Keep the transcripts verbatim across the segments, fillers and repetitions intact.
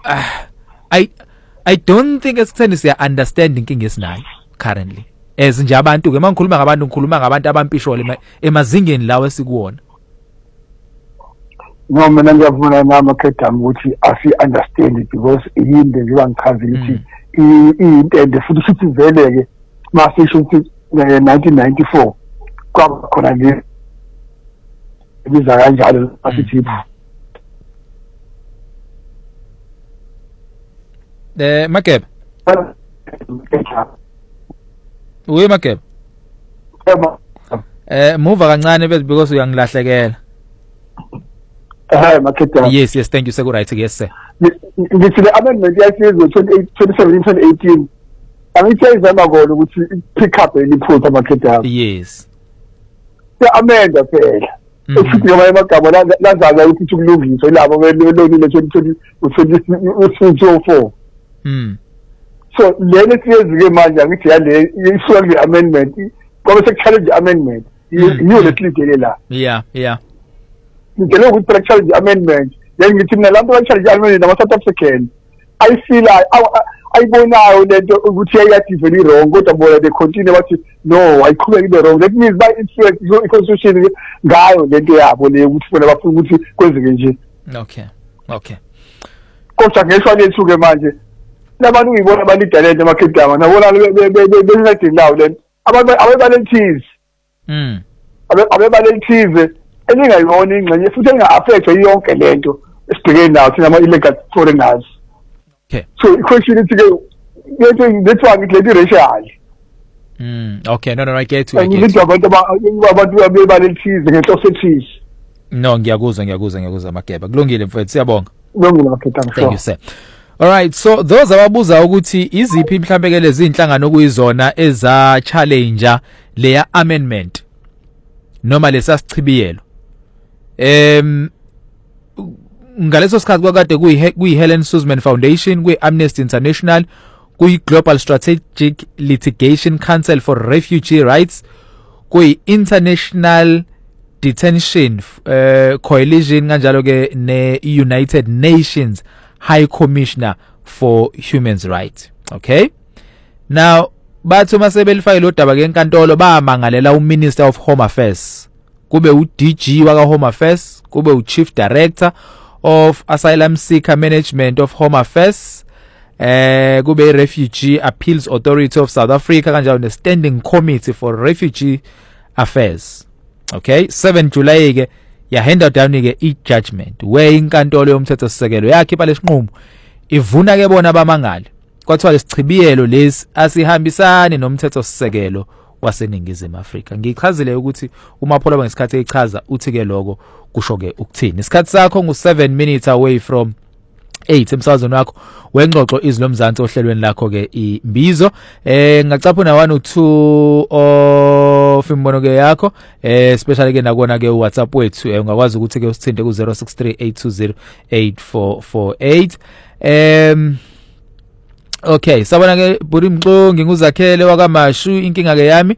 uh, I I don't think esikutheni siya understand inkinga esinayo currently as nje abantu ke mangikhuluma ngabantu ngikhuluma ngabantu abampishole emazingeni lawo esikuwona. No mina ngiyavuna nami ekhethami ukuthi asi understand it because yinde ngiba ngikhazi ukuthi into futhi futhi vele ke masisho ukuthi nineteen ninety-four kwaba khona le biza kanjalo asithi eh Makebe uye Makebe eh move kancane bese because uyangilahlekela. Eh Makebe yes yes thank you sir right yes sir. Ngithi le amendment yasizwe twenty seventeen twenty eighteen angithi izama ngolo ukuthi pick up eliphutha Makebe. Yes the amenda phela efuthi ngamanye amagama lazaza ukuthi kulungiswe labo belolile twenty twenty-four. Mm. So lele siyezike manje ngithi yale isuka amendment ngoba sekuchallenge amendment yiyo lehlidele la. Yeah yeah. Ngicela ukuthi challenge amendment ngithi mina lapho challenge amendment nama South African I feel ayibonayo lento ukuthi yayathi very wrong kodwa bona they continue bathi no ayiqhubeka ibe wrong that means by influence i constitution ngayo lento yabo le ukuthi bona bafuna ukuthi kwenzeke nje. Okay okay kodwa ngesho lethu ke manje labantu uyibona abalidalente emakhedama nabona bencede lawo lento abantu abebalenthize mm abebalenthize elingayibona ingxenye futhi enga affect yonke lento esibhekene nayo thina ama illegal foreigners. Okay. So the question is to get that's why we get racial. Mm. Okay. No, no, I get to. I get to. Abantu abantu abebalenthize ngetosethisi. No, ngiyakuzwa ngiyakuzwa ngiyakuzwa Makebe. Kulungile mfowethu siyabonga. Kulungile Makebe. Thank you sir. All right, so those ababuza ukuthi iziphi mhlambe ke lezi inhlangano kuyizona eza challenger leya amendment noma lesasichibiyelo. Em ngaleso sikhathi kwakade kuyi Helen Suzman Foundation, kuyi Amnesty International, kuyi Global Strategic Litigation Council for Refugee Rights, kuyi International Detention uh, Coalition kanjalo ke ne United Nations High Commissioner for Human Rights. Okay? Now bathu masebelifake lo daba ke enkantolo bamangalela uMinister of Home Affairs. Kube u D G waka Home Affairs, kube u Chief Director of Asylum Seeker Management of Home Affairs, eh kube Refugee Appeals Authority of South Africa kanjalo ne Standing Committee for Refugee Affairs. Okay, seventh July ke ya hand down ke I judgment where inkantolo yomthetho sisekelo yakhipha lesinqumo ivuna ke bona bamangali kwathiwa lesichibiyelo lesi asihambisani nomthetho sisekelo waseningizimu Afrika. Ngichazile ukuthi uMaphola ngesikhathi echaza uthi ke lokho kusho ke ukuthini. Isikhathi sakho ngu seven minutes away from eight emsazweni wakho wengxoxo izilo mzansi ohlelweni lakho ke imbizo. Eh ngacapha na one or two of imbono ke yakho eh especially ke nakona ke WhatsApp wethu ungakwazi ukuthi ke usithinte ku zero six three eight two zero eight four four eight. Em Okay, sabona ke Buri Mxongi nguzakhele wakaMashu inkinga ke yami.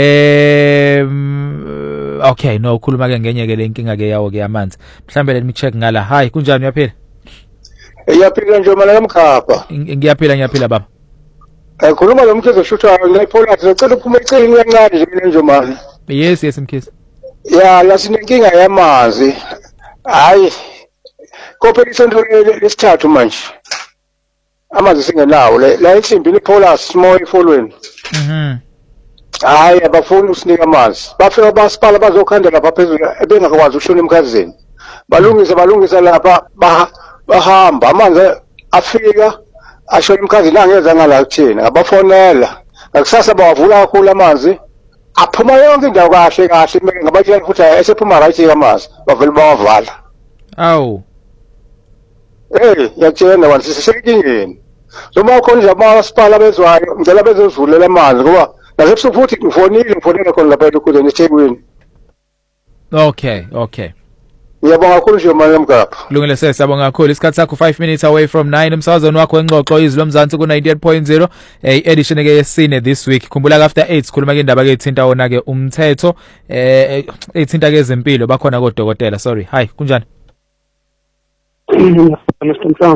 Eh okay, no khuluma ke ngenye ke le inkinga ke yawo ke yamanzi. Mhlambe let me check ngala. Hi, kunjani uyaphila? Iyaphila nje mala yamkhapha. Ngiyaphila ngiyaphila baba. Akhuluma lo mkhizo shuthayo ngiyiphola ngicela uphume eceli kancane nje mina nje manje. Yes, yes mkhizo. Ya, la sinenkinga yamanzi. Hayi. Kophela isonto lesithathu manje. Amanzi singenawo le la insimbi iphola small efolweni. Mhm. Hayi abafuni usinika amanzi. Bafika basipala bazokhanda lapha phezulu ebengakwazi ukushona emkhazeni. Balungisa balungisa lapha bahamba amanzi afika ashona emkhazeni angeza ngala kuthina abafonela. Ngakusasa bawavula kakhulu amanzi. Aphuma yonke indawo kahle kahle ngabatshela futhi esephuma right amanzi bavele bawavala. Awu. Eh, yakutshela wansi sisekingeni. Noma khona nje amasipala bezwayo, ngicela bezovulela amanzi ngoba nasebusuku futhi ngifonile ngifonela khona lapha eLukuzeni eThekwini. Okay, okay. Ngiyabonga kakhulu nje manje mgapha. Kulungile sir, siyabonga kakhulu. Isikhathi sakho five minutes away from nine emsazweni wakho engxoxo izilo mzansi ku ninety-eight point zero eh edition ke yesine this week. Khumbula after eight sikhuluma ke indaba ke ethinta wona ke umthetho eh ethinta ke ezempilo bakhona kodokotela. Sorry. Hi, kunjani? Mister